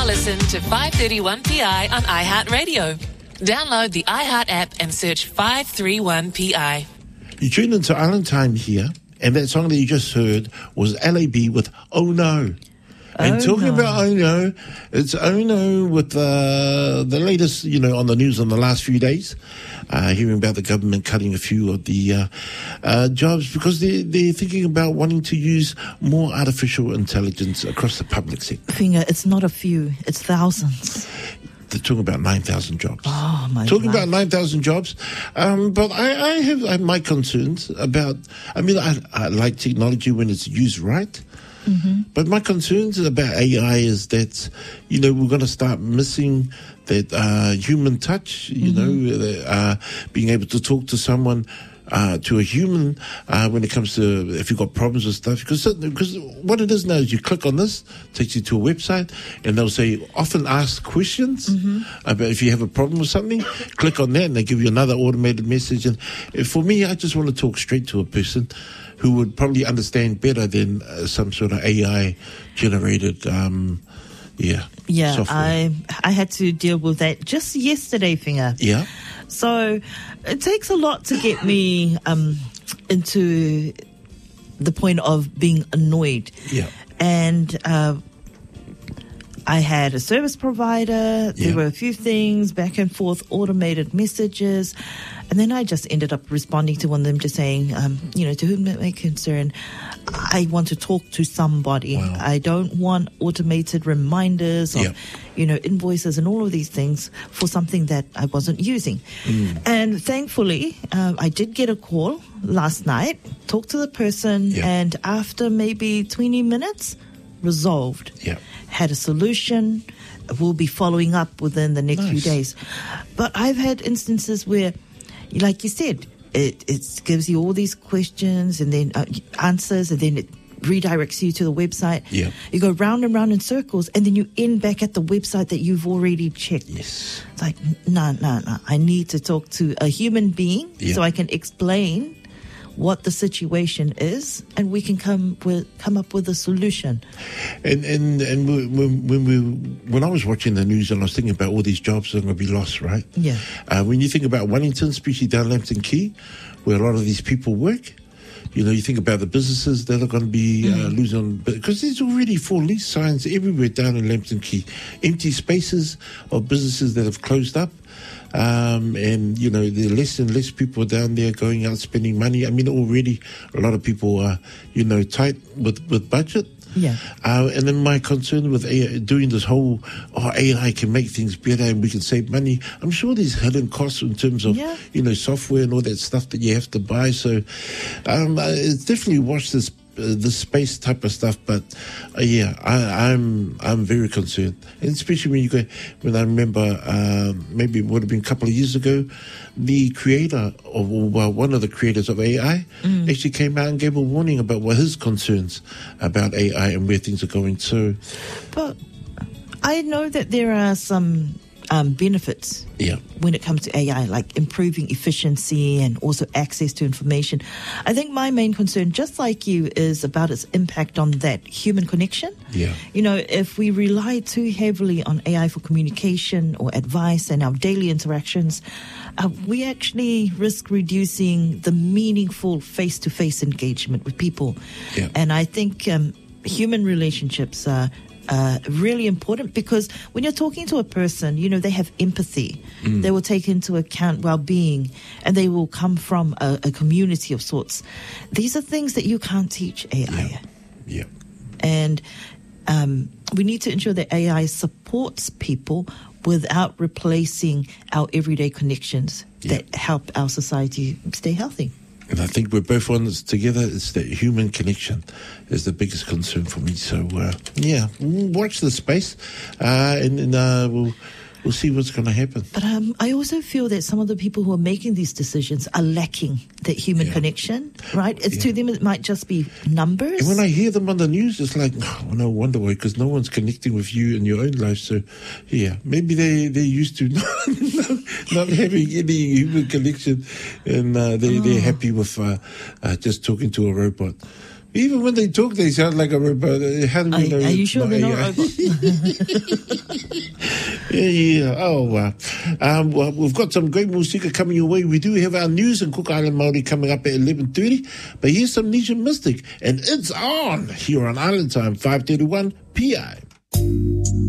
listen to 531PI on iHeartRadio. Download the iHeart app and search 531PI. You tuned into Island Time here, and that song that you just heard was LAB with Oh No. And talking about Oh No, it's Oh No with the latest, on the news on the last few days, hearing about the government cutting a few of the jobs because they're thinking about wanting to use more artificial intelligence across the public sector. Finger, it's not a few, it's thousands. They're talking about 9,000 jobs. Oh, my God. Talking about 9,000 jobs. But I have my concerns about, I like technology when it's used right. Mm-hmm. But my concerns about AI is that, we're going to start missing that human touch, being able to talk to someone, to a human when it comes to if you've got problems with stuff. Because what it is now is you click on this, takes you to a website, and they'll say, often asked questions about if you have a problem with something. Click on that, and they give you another automated message. And for me, I just want to talk straight to a person who would probably understand better than some sort of AI-generated software. I had to deal with that just yesterday, Finger. Yeah. So it takes a lot to get me into the point of being annoyed. Yeah. And I had a service provider. There were a few things, back and forth, automated messages. And then I just ended up responding to one of them, just saying, to whom it may concern, I want to talk to somebody. Wow. I don't want automated reminders of, invoices and all of these things for something that I wasn't using. And thankfully, I did get a call last night, talked to the person, and after maybe 20 minutes, resolved. Yeah. Had a solution. We'll be following up within the next few days. But I've had instances where, like you said, it gives you all these questions and then answers, and then it redirects you to the website. Yeah. You go round and round in circles, and then you end back at the website that you've already checked. Yes. It's like, no. I need to talk to a human being so I can explain what the situation is, and we can come up with a solution. And when I was watching the news and I was thinking about all these jobs that are going to be lost, right? Yeah. When you think about Wellington, especially down Lambton Quay, where a lot of these people work, you think about the businesses that are going to be losing, because there's already for lease signs everywhere down in Lambton Quay, empty spaces of businesses that have closed up. And, there are less and less people down there going out spending money. Already a lot of people are, tight with budget. Yeah. And then my concern with AI, doing this whole, AI can make things better and we can save money. I'm sure there's hidden costs in terms of, software and all that stuff that you have to buy. So, it's definitely watch this space type of stuff, but I'm very concerned, and especially when I remember maybe it would have been a couple of years ago, the creator of one of the creators of AI actually came out and gave a warning about what his concerns about AI and where things are going. So, but I know that there are some benefits when it comes to AI, like improving efficiency and also access to information. I think my main concern, just like you, is about its impact on that human connection. Yeah. If we rely too heavily on AI for communication or advice and our daily interactions, we actually risk reducing the meaningful face-to-face engagement with people. Yeah. And I think human relationships are really important, because when you're talking to a person, they have empathy. They will take into account well-being, and they will come from a community of sorts. These are things that you can't teach AI. Yeah. And we need to ensure that AI supports people without replacing our everyday connections that help our society stay healthy. And I think we're both on this together. It's that human connection is the biggest concern for me. So, watch the space, and we'll see what's going to happen. But I also feel that some of the people who are making these decisions are lacking that human connection, right? It's to them, it might just be numbers. And when I hear them on the news, it's like, no wonder why, because no one's connecting with you in your own life. So, maybe they're used to not having any human connection, and they're happy with just talking to a robot. Even when they talk, they sound like a robot. How do we know? Are you sure they're not robots? Yeah. Oh, wow. Well, we've got some great musika coming your way. We do have our news in Cook Island Māori coming up at 11:30. But here's some Nesian Mystic, and it's on here on Island Time, 5:31 p.m.